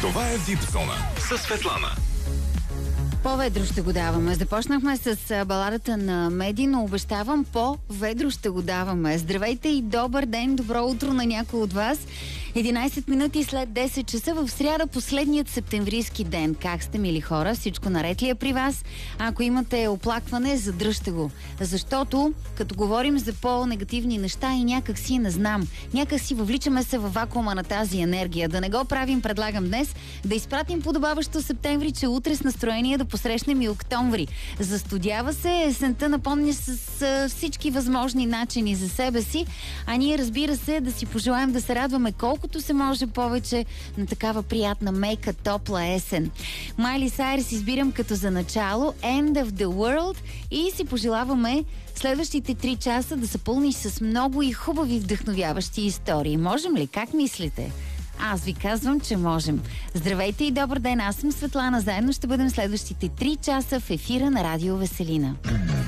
Това е Дип Зона с Светлана. По-ведро ще го даваме. Започнахме с баладата на Меди, но обещавам, по-ведро ще го даваме. Здравейте и добър ден, добро утро на някой от вас. 11 минути след 10 часа в сряда, последният септемврийски ден. Как сте, мили хора? Всичко наред ли е при вас? Ако имате оплакване, задръжте го. Защото, като говорим за по-негативни неща и някак си не знам, някак си въвличаме се във вакуума на тази енергия. Да не го правим, предлагам днес, да изпратим подобаващо септември, че утре с настроение да посрещнем и октомври. Застудява се, есента напомня с всички възможни начини за себе си, а ние, разбира се, да си пожелаем да се радваме колкото се може повече на такава приятна, мека, топла есен. Майли Сайрс избирам като за начало End of the World и си пожелаваме следващите 3 часа да са пълни с много и хубави вдъхновяващи истории. Можем ли? Как мислите? Аз ви казвам, че можем. Здравейте и добър ден, аз съм Светлана. Заедно ще бъдем следващите 3 часа в ефира на Радио Веселина.